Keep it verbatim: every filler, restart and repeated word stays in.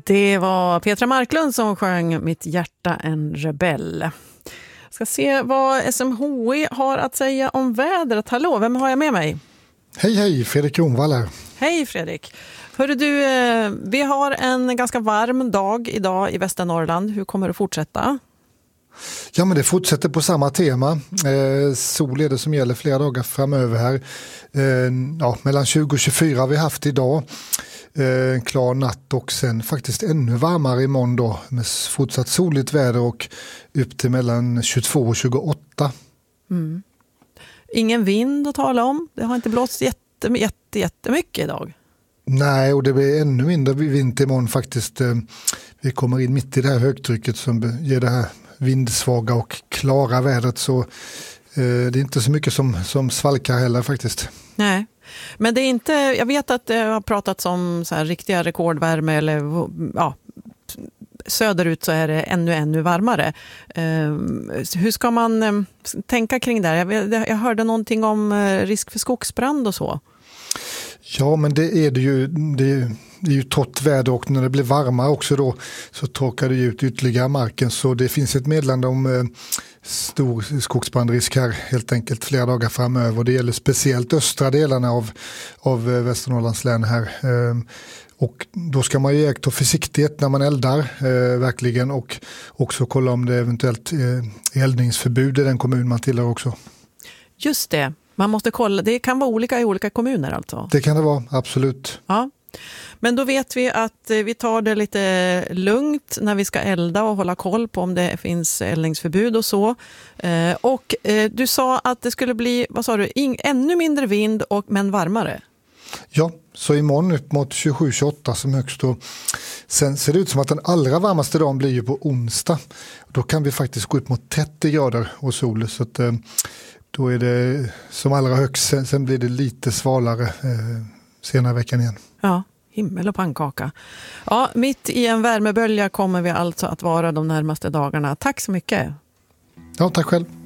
Det var Petra Marklund som sjöng Mitt hjärta en rebell. Ska se vad S M H I har att säga om vädret. Hallå, vem har jag med mig? Hej, hej, Fredrik Kronvall här. Hej Fredrik. Hörru du, vi har en ganska varm dag idag i Västernorrland. Hur kommer det fortsätta? Ja, men det fortsätter på samma tema. Eh, sol är det som gäller flera dagar framöver här. Eh, ja, mellan tjugo och tjugofyra har vi haft idag. Eh, en klar natt och sen faktiskt ännu varmare imorgon då med fortsatt soligt väder och upp till mellan tjugotvå och tjugoåtta. Mm. Ingen vind att tala om. Det har inte blåst jätte, jätte, jättemycket idag. Nej, och det blir ännu mindre vind imorgon faktiskt. Eh, vi kommer in mitt i det här högtrycket som ger det här vindsvaga och klara vädret, så eh, det är inte så mycket som, som svalkar heller faktiskt. Nej, men det är inte, jag vet att det har pratats om så här riktiga rekordvärme eller ja, söderut så är det ännu ännu varmare. Eh, hur ska man eh, tänka kring det här? Jag, jag hörde någonting om eh, risk för skogsbrand och så. Ja, men det är det ju, det är, det är ju torrt väder och när det blir varmare också då så torkar det ut ytterligare marken, så det finns ett meddelande om eh, stor skogsbrandrisk här helt enkelt flera dagar framöver, och det gäller speciellt östra delarna av, av eh, Västernorrlands län här. Eh, och då ska man ju iaktta försiktighet när man eldar eh, verkligen, och också kolla om det eventuellt eh, eldningsförbud i den kommun man tillhör också. Just det. Man måste kolla, det kan vara olika i olika kommuner alltså? Det kan det vara, absolut. Ja, men då vet vi att vi tar det lite lugnt när vi ska elda och hålla koll på om det finns eldningsförbud och så. Och du sa att det skulle bli, vad sa du, ännu mindre vind och, men varmare? Ja, så imorgon upp mot tjugosju tjugoåtta som högst då. Sen ser det ut som att den allra varmaste dagen blir ju på onsdag. Då kan vi faktiskt gå upp mot trettio grader och sol, så att då är det som allra högst. Sen, sen blir det lite svalare eh, senare veckan igen. Ja, himmel och pannkaka. Ja, mitt i en värmebölja kommer vi alltså att vara de närmaste dagarna. Tack så mycket. Ja, tack själv.